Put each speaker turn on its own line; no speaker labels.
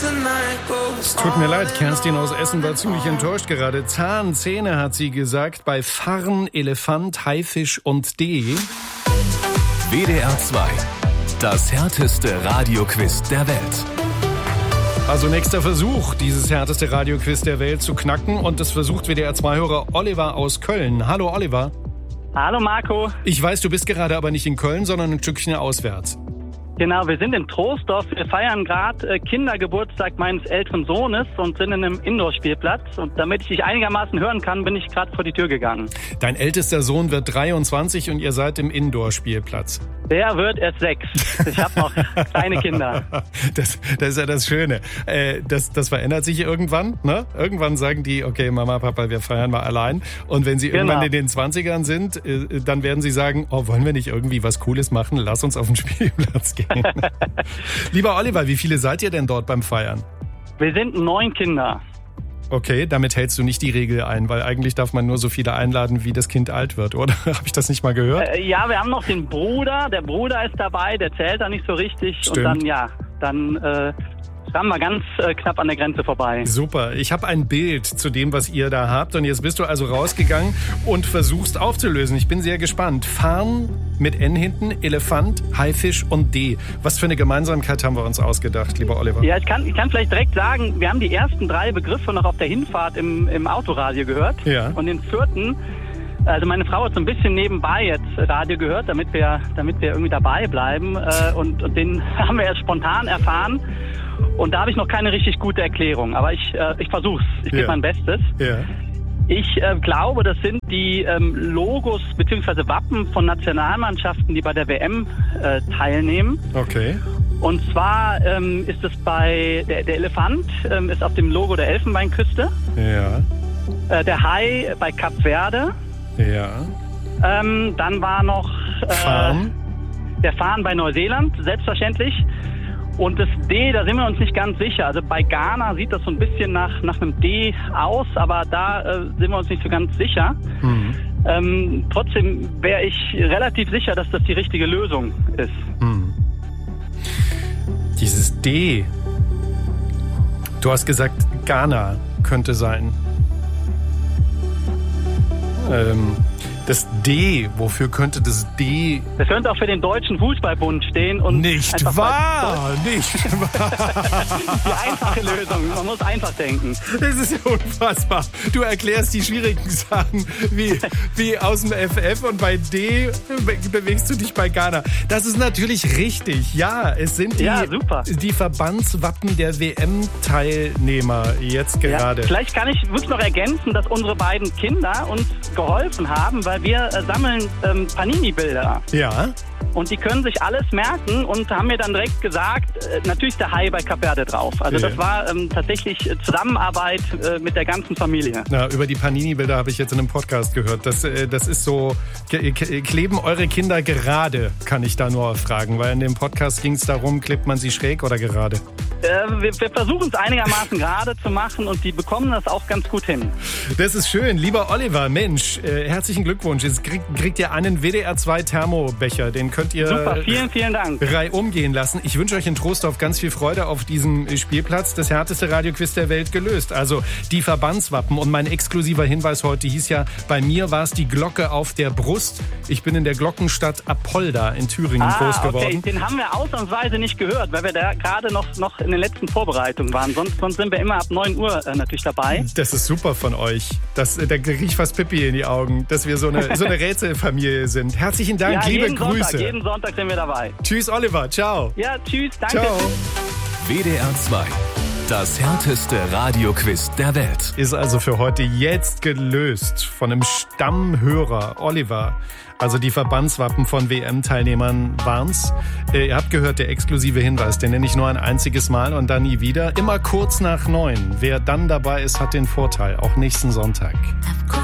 Tut mir leid, Kerstin aus Essen war ziemlich enttäuscht gerade. Zähne hat sie gesagt, bei Farn, Elefant, Haifisch und D.
WDR 2, das härteste Radioquiz der Welt.
Also nächster Versuch, dieses härteste Radioquiz der Welt zu knacken. Und das versucht WDR 2-Hörer Oliver aus Köln. Hallo Oliver.
Hallo Marco.
Ich weiß, du bist gerade aber nicht in Köln, sondern ein Stückchen auswärts.
Genau, wir sind in Troisdorf. Wir feiern gerade Kindergeburtstag meines älteren Sohnes und sind in einem Indoor-Spielplatz. Und damit ich dich einigermaßen hören kann, bin ich gerade vor die Tür gegangen.
Dein ältester Sohn wird 23 und ihr seid im Indoor-Spielplatz.
Der wird erst 6. Ich habe noch kleine Kinder.
Das ist ja das Schöne. Das verändert sich irgendwann. Ne? Irgendwann sagen die, okay, Mama, Papa, wir feiern mal allein. Und wenn sie irgendwann in den 20ern sind, dann werden sie sagen, oh, wollen wir nicht irgendwie was Cooles machen? Lass uns auf den Spielplatz gehen. Lieber Oliver, wie viele seid ihr denn dort beim Feiern?
Wir sind 9 Kinder.
Okay, damit hältst du nicht die Regel ein, weil eigentlich darf man nur so viele einladen, wie das Kind alt wird, oder? Habe ich das nicht mal gehört?
Ja, wir haben noch den Bruder. Der Bruder ist dabei, der zählt da nicht so richtig.
Stimmt.
Und dann haben wir ganz knapp an der Grenze vorbei.
Super. Ich habe ein Bild zu dem, was ihr da habt. Und jetzt bist du also rausgegangen und versuchst aufzulösen. Ich bin sehr gespannt. Farn mit N hinten, Elefant, Haifisch und D. Was für eine Gemeinsamkeit haben wir uns ausgedacht, lieber Oliver?
Ja, ich kann vielleicht direkt sagen, wir haben die ersten 3 Begriffe noch auf der Hinfahrt im Autoradio gehört.
Ja.
Und den 4., also meine Frau hat so ein bisschen nebenbei jetzt Radio gehört, damit wir irgendwie dabei bleiben. Und den haben wir erst spontan erfahren. Und da habe ich noch keine richtig gute Erklärung. Aber ich versuch's. Ich gebe mein Bestes.
Ja.
Ich glaube, das sind die Logos bzw. Wappen von Nationalmannschaften, die bei der WM teilnehmen.
Okay.
Und zwar ist es bei der Elefant ist auf dem Logo der Elfenbeinküste.
Ja.
Der Hai bei Kap Verde.
Ja.
Dann war noch
Farn.
Der Farn bei Neuseeland, selbstverständlich. Und das D, da sind wir uns nicht ganz sicher. Also bei Ghana sieht das so ein bisschen nach einem D aus, aber da sind wir uns nicht so ganz sicher.
Mhm.
Trotzdem wäre ich relativ sicher, dass das die richtige Lösung ist.
Mhm. Dieses D. Du hast gesagt, Ghana könnte sein. Das D, wofür könnte das D...
Das könnte auch für den Deutschen Fußballbund stehen. Und
nicht wahr! Nicht wahr!
Die einfache Lösung. Man muss einfach denken.
Das ist ja unfassbar. Du erklärst die schwierigen Sachen wie aus dem FF und bei D bewegst du dich bei Ghana. Das ist natürlich richtig. Ja, es sind die Verbandswappen der WM-Teilnehmer jetzt gerade.
Ja, vielleicht kann ich wirklich noch ergänzen, dass unsere beiden Kinder uns geholfen haben, weil wir sammeln Panini-Bilder.
Ja.
Und die können sich alles merken und haben mir dann direkt gesagt, natürlich ist der Hai bei Kap Verde drauf. Also das war tatsächlich Zusammenarbeit mit der ganzen Familie.
Na, über die Panini-Bilder habe ich jetzt in einem Podcast gehört. Das ist so, kleben eure Kinder gerade, kann ich da nur fragen. Weil in dem Podcast ging es darum, klebt man sie schräg oder gerade?
Wir versuchen es einigermaßen gerade zu machen und die bekommen das auch ganz gut hin.
Das ist schön. Lieber Oliver, Mensch, herzlichen Glückwunsch. Jetzt kriegt ihr einen WDR 2 Thermobecher. Den könnt ihr
super, vielen Dank.
reihum gehen lassen. Ich wünsche euch in Troisdorf ganz viel Freude auf diesem Spielplatz. Das härteste Radioquiz der Welt gelöst. Also die Verbandswappen. Und mein exklusiver Hinweis heute hieß ja, bei mir war es die Glocke auf der Brust. Ich bin in der Glockenstadt Apolda in Thüringen groß geworden.
Okay. Den haben wir ausnahmsweise nicht gehört, weil wir da gerade noch in den letzten Vorbereitungen waren. Sonst sind wir immer ab 9 Uhr natürlich dabei.
Das ist super von euch. Da kriege ich fast Pipi in die Augen, dass wir so eine Rätselfamilie sind. Herzlichen Dank, liebe Grüße.
Jeden Sonntag sind wir dabei.
Tschüss, Oliver. Ciao.
Ja, tschüss. Danke.
Ciao.
WDR 2. Das härteste Radioquiz der Welt.
Ist also für heute jetzt gelöst von einem Stammhörer, Oliver. Also die Verbandswappen von WM-Teilnehmern waren's. Ihr habt gehört, der exklusive Hinweis, den nenne ich nur ein einziges Mal und dann nie wieder. Immer kurz nach 9. Wer dann dabei ist, hat den Vorteil, auch nächsten Sonntag.